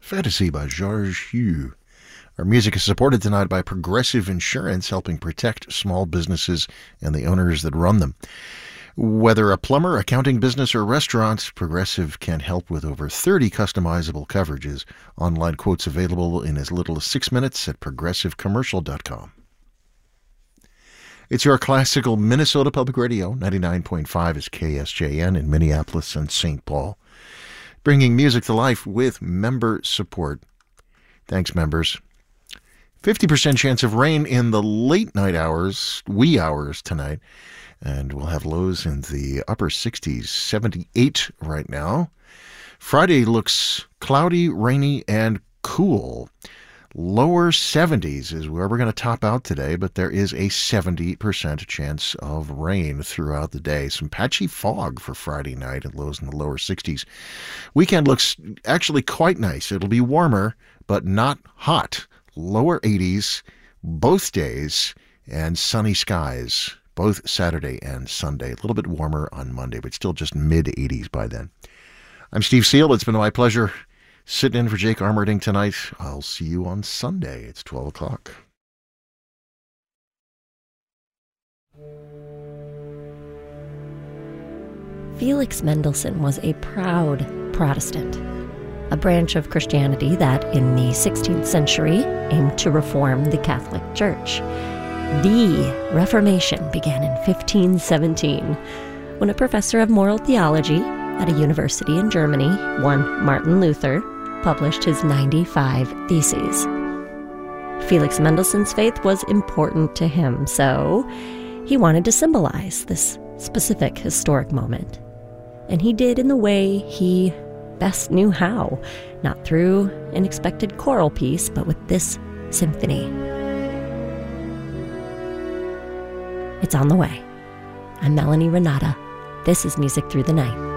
Fantasy by George Hugh. Our music is supported tonight by Progressive Insurance, helping protect small businesses and the owners that run them. Whether a plumber, accounting business, or restaurant, Progressive can help with over 30 customizable coverages. Online quotes available in as little as 6 minutes at progressivecommercial.com. It's your classical Minnesota Public Radio. 99.5 is KSJN in Minneapolis and St. Paul, bringing music to life with member support. Thanks, members. 50% chance of rain in the late night hours, wee hours tonight, and we'll have lows in the upper 60s, 78 right now. Friday looks cloudy, rainy, and cool. Lower 70s is where we're going to top out today, but there is a 70% chance of rain throughout the day. Some patchy fog for Friday night and lows in the lower 60s. Weekend looks actually quite nice. It'll be warmer, but not hot. Lower 80s both days and sunny skies both Saturday and Sunday. A little bit warmer on Monday, but still just mid-80s by then. I'm Steve Seal. It's been my pleasure sitting in for Jake Armerding tonight. I'll see you on Sunday. It's 12 o'clock. Felix Mendelssohn was a proud Protestant, a branch of Christianity that, in the 16th century, aimed to reform the Catholic Church. The Reformation began in 1517, when a professor of moral theology at a university in Germany, one Martin Luther, published his 95 Theses. Felix Mendelssohn's faith was important to him, so he wanted to symbolize this specific historic moment. And he did in the way he best knew how, not through an expected choral piece, but with this symphony. It's on the way. I'm Melanie Renata. This is Music Through the Night.